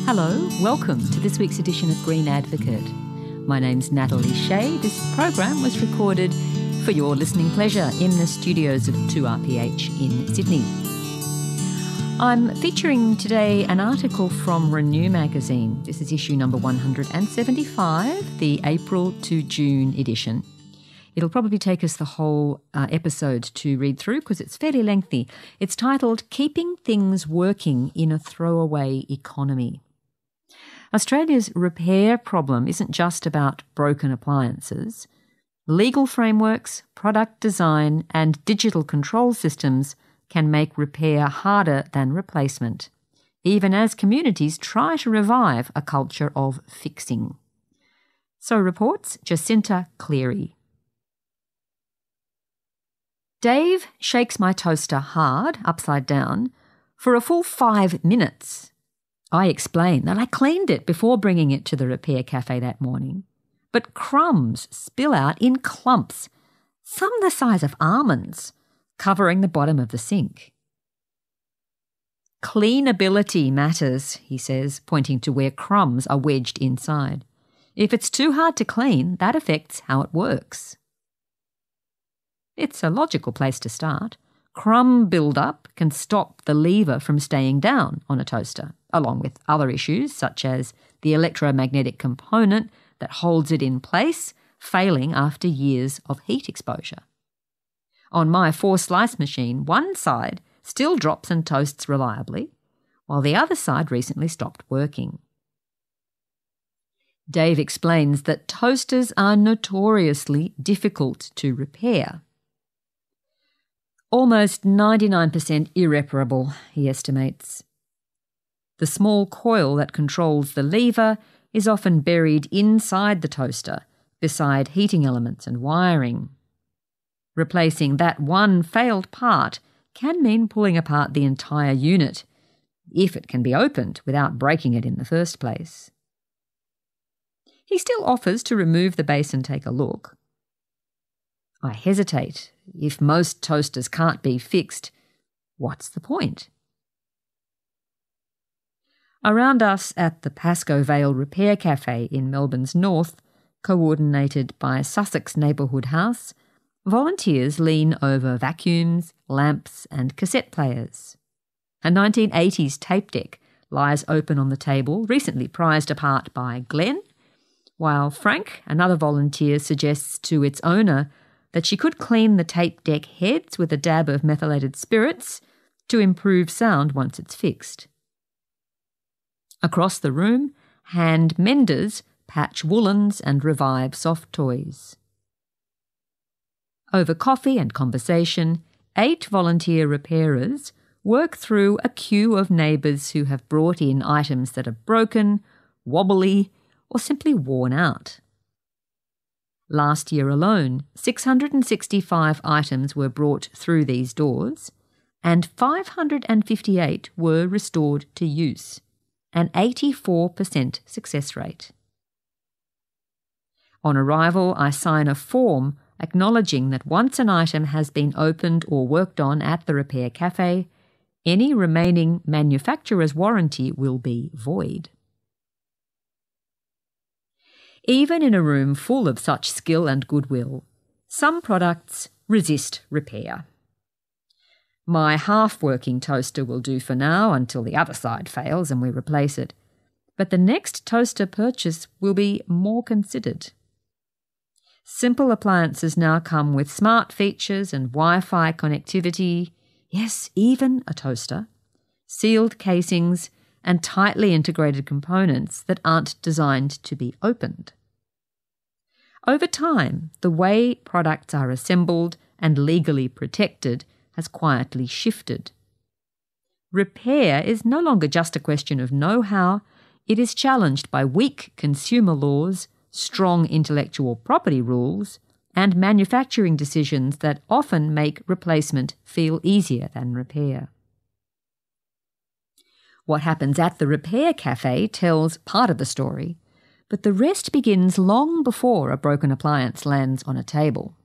Hello, welcome to this week's edition of Green Advocate. My name's Natalie Shea. This program was recorded for your listening pleasure in the studios of 2RPH in Sydney. I'm featuring today an article from Renew magazine. This is issue number 175, the April to June edition. It'll probably take us the whole episode to read through because it's fairly lengthy. It's titled Keeping Things Working in a Throwaway Economy. Australia's repair problem isn't just about broken appliances. Legal frameworks, product design and digital control systems can make repair harder than replacement, even as communities try to revive a culture of fixing. So reports Jacinta Cleary. Dave shakes my toaster hard, upside down, for a full 5 minutes. I explain that I cleaned it before bringing it to the repair cafe that morning, but crumbs spill out in clumps, some the size of almonds, covering the bottom of the sink. Cleanability matters, he says, pointing to where crumbs are wedged inside. If it's too hard to clean, that affects how it works. It's a logical place to start. Crumb build-up can stop the lever from staying down on a toaster, along with other issues such as the electromagnetic component that holds it in place, failing after years of heat exposure. On my 4-slice machine, one side still drops and toasts reliably, while the other side recently stopped working. Dave explains that toasters are notoriously difficult to repair. Almost 99% irreparable, he estimates. The small coil that controls the lever is often buried inside the toaster, beside heating elements and wiring. Replacing that one failed part can mean pulling apart the entire unit, if it can be opened without breaking it in the first place. He still offers to remove the base and take a look. I hesitate. If most toasters can't be fixed, what's the point? Around us at the Pascoe Vale Repair Cafe in Melbourne's north, coordinated by Sussex Neighbourhood House, volunteers lean over vacuums, lamps and cassette players. A 1980s tape deck lies open on the table, recently prized apart by Glenn, while Frank, another volunteer, suggests to its owner that she could clean the tape deck heads with a dab of methylated spirits to improve sound once it's fixed. Across the room, hand menders patch woolens and revive soft toys. Over coffee and conversation, 8 volunteer repairers work through a queue of neighbours who have brought in items that are broken, wobbly, or simply worn out. Last year alone, 665 items were brought through these doors, and 558 were restored to use, an 84% success rate. On arrival, I sign a form acknowledging that once an item has been opened or worked on at the repair cafe, any remaining manufacturer's warranty will be void. Even in a room full of such skill and goodwill, some products resist repair. My half-working toaster will do for now until the other side fails and we replace it, but the next toaster purchase will be more considered. Simple appliances now come with smart features and Wi-Fi connectivity, yes, even a toaster, sealed casings and tightly integrated components that aren't designed to be opened. Over time, the way products are assembled and legally protected has quietly shifted. Repair is no longer just a question of know-how, it is challenged by weak consumer laws, strong intellectual property rules, and manufacturing decisions that often make replacement feel easier than repair. What happens at the repair cafe tells part of the story, but the rest begins long before a broken appliance lands on a table.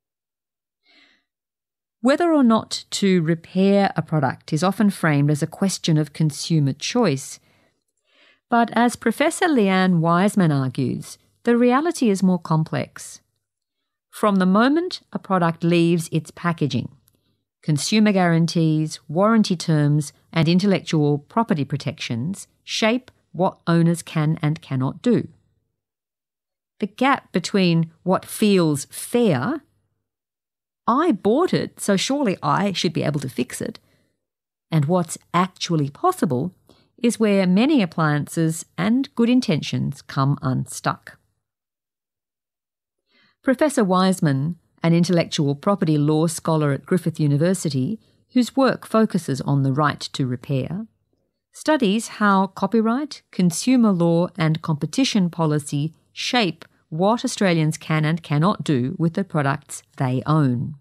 Whether or not to repair a product is often framed as a question of consumer choice, But as Professor Leanne Wiseman argues, the reality is more complex. From the moment a product leaves its packaging, consumer guarantees, warranty terms, and intellectual property protections shape what owners can and cannot do. The gap between what feels fair, I bought it, so surely I should be able to fix it, and what's actually possible is where many appliances and good intentions come unstuck. Professor Wiseman, an intellectual property law scholar at Griffith University, whose work focuses on the right to repair, studies how copyright, consumer law and competition policy shape what Australians can and cannot do with the products they own.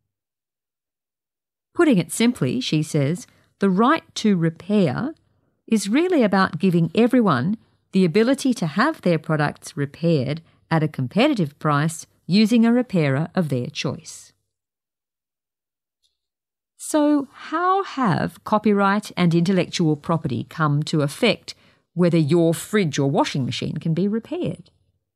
Putting it simply, she says, the right to repair is really about giving everyone the ability to have their products repaired at a competitive price using a repairer of their choice. So how have copyright and intellectual property come to affect whether your fridge or washing machine can be repaired?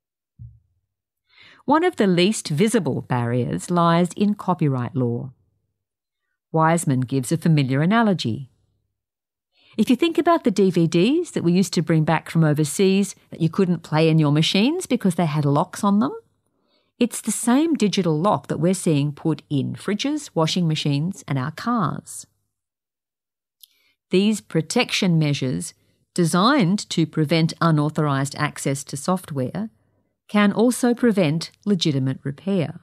One of the least visible barriers lies in copyright law. Wiseman gives a familiar analogy. If you think about the DVDs that we used to bring back from overseas that you couldn't play in your machines because they had locks on them, it's the same digital lock that we're seeing put in fridges, washing machines, and our cars. These protection measures, designed to prevent unauthorised access to software, can also prevent legitimate repair.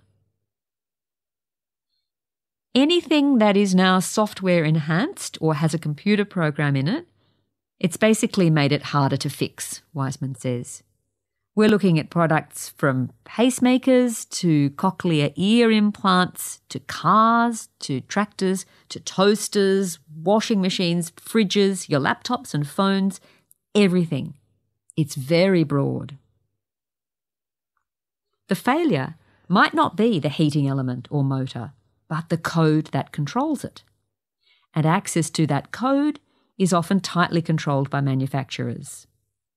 Anything that is now software enhanced or has a computer program in it, it's basically made it harder to fix, Wiseman says. We're looking at products from pacemakers to cochlear ear implants to cars to tractors to toasters, washing machines, fridges, your laptops and phones, everything. It's very broad. The failure might not be the heating element or motor, but the code that controls it. And access to that code is often tightly controlled by manufacturers.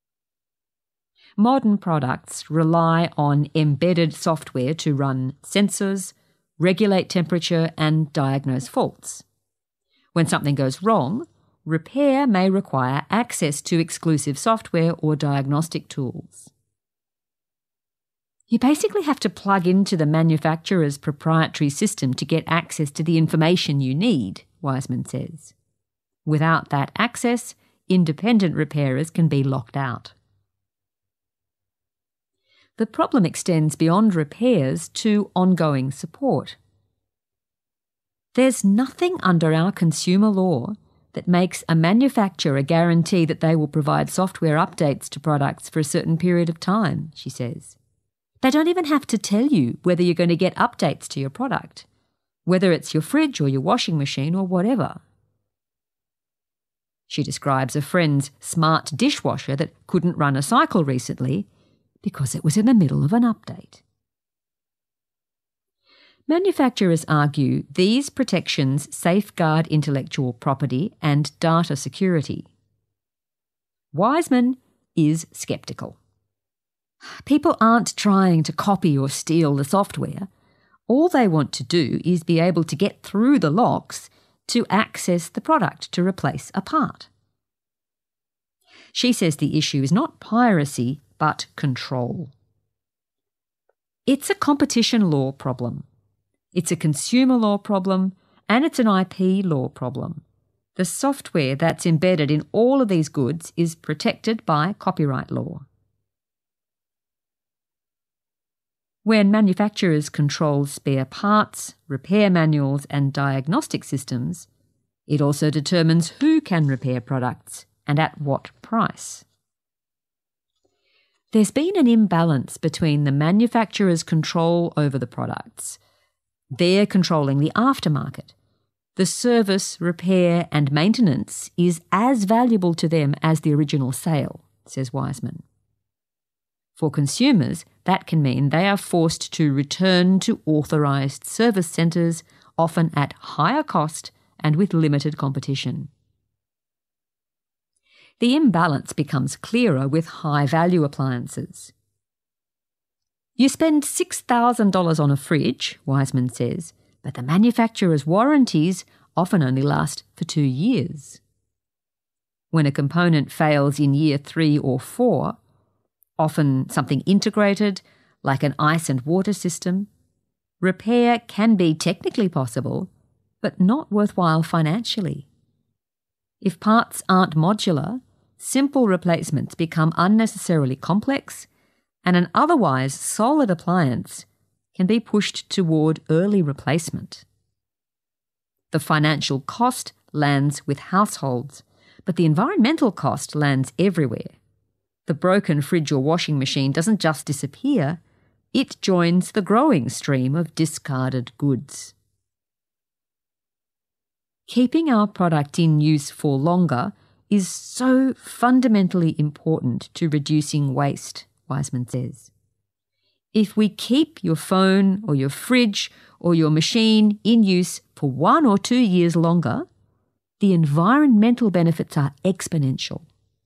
Modern products rely on embedded software to run sensors, regulate temperature, and diagnose faults. When something goes wrong, repair may require access to exclusive software or diagnostic tools. You basically have to plug into the manufacturer's proprietary system to get access to the information you need, Wiseman says. Without that access, independent repairers can be locked out. The problem extends beyond repairs to ongoing support. There's nothing under our consumer law that makes a manufacturer guarantee that they will provide software updates to products for a certain period of time, she says. They don't even have to tell you whether you're going to get updates to your product, whether it's your fridge or your washing machine or whatever. She describes a friend's smart dishwasher that couldn't run a cycle recently because it was in the middle of an update. Manufacturers argue these protections safeguard intellectual property and data security. Wiseman is sceptical. People aren't trying to copy or steal the software. All they want to do is be able to get through the locks to access the product to replace a part. She says the issue is not piracy, but control. It's a competition law problem. It's a consumer law problem, and it's an IP law problem. The software that's embedded in all of these goods is protected by copyright law. When manufacturers control spare parts, repair manuals, and diagnostic systems, it also determines who can repair products and at what price. There's been an imbalance between the manufacturer's control over the products. They're controlling the aftermarket. The service, repair and maintenance is as valuable to them as the original sale, says Wiseman. For consumers, that can mean they are forced to return to authorised service centres, often at higher cost and with limited competition. The imbalance becomes clearer with high-value appliances. You spend $6,000 on a fridge, Wiseman says, but the manufacturer's warranties often only last for 2 years. When a component fails in year 3 or 4, often something integrated, like an ice and water system, repair can be technically possible, but not worthwhile financially. If parts aren't modular, simple replacements become unnecessarily complex, and an otherwise solid appliance can be pushed toward early replacement. The financial cost lands with households, but the environmental cost lands everywhere. The broken fridge or washing machine doesn't just disappear, it joins the growing stream of discarded goods. Keeping our product in use for longer is so fundamentally important to reducing waste, Wiseman says. If we keep your phone or your fridge or your machine in use for 1 or 2 years longer, the environmental benefits are exponential.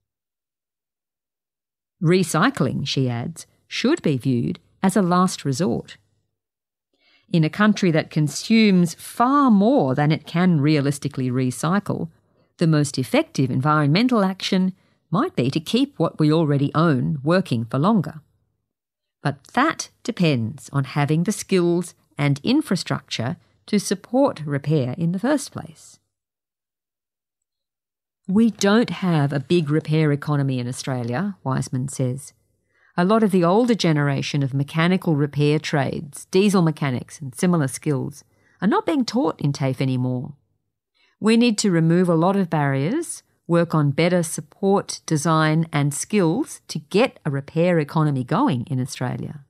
Recycling, she adds, should be viewed as a last resort. In a country that consumes far more than it can realistically recycle, the most effective environmental action might be to keep what we already own working for longer. But that depends on having the skills and infrastructure to support repair in the first place. We don't have a big repair economy in Australia, Wiseman says. A lot of the older generation of mechanical repair trades, diesel mechanics and similar skills, are not being taught in TAFE anymore. We need to remove a lot of barriers, work on better support, design and skills to get a repair economy going in Australia.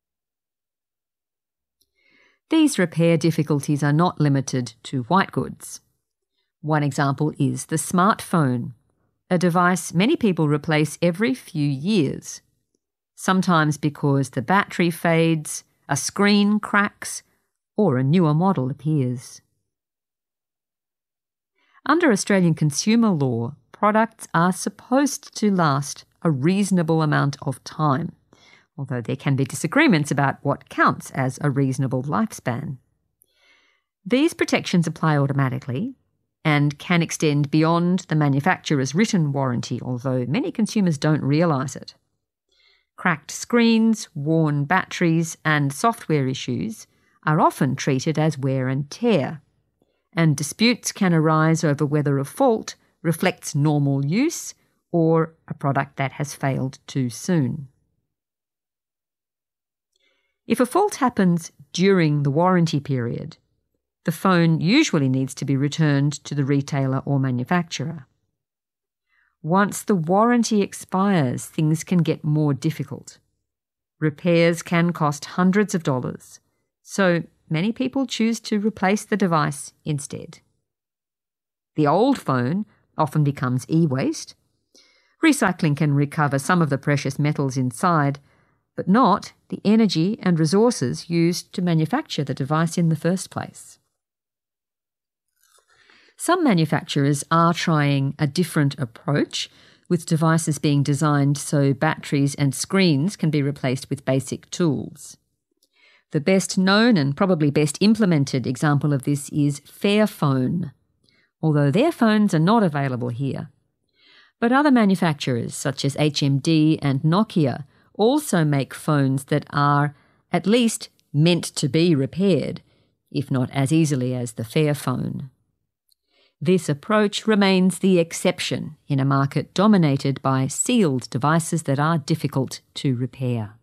These repair difficulties are not limited to white goods. One example is the smartphone, a device many people replace every few years, sometimes because the battery fades, a screen cracks, or a newer model appears. Under Australian consumer law, products are supposed to last a reasonable amount of time, although there can be disagreements about what counts as a reasonable lifespan. These protections apply automatically and can extend beyond the manufacturer's written warranty, although many consumers don't realise it. Cracked screens, worn batteries and software issues are often treated as wear and tear, and disputes can arise over whether a fault reflects normal use or a product that has failed too soon. If a fault happens during the warranty period, the phone usually needs to be returned to the retailer or manufacturer. Once the warranty expires, things can get more difficult. Repairs can cost hundreds of dollars, so many people choose to replace the device instead. The old phone often becomes e-waste. Recycling can recover some of the precious metals inside, but not the energy and resources used to manufacture the device in the first place. Some manufacturers are trying a different approach, with devices being designed so batteries and screens can be replaced with basic tools. The best known and probably best implemented example of this is Fairphone, although their phones are not available here. But other manufacturers such as HMD and Nokia also make phones that are at least meant to be repaired, if not as easily as the Fairphone. This approach remains the exception in a market dominated by sealed devices that are difficult to repair.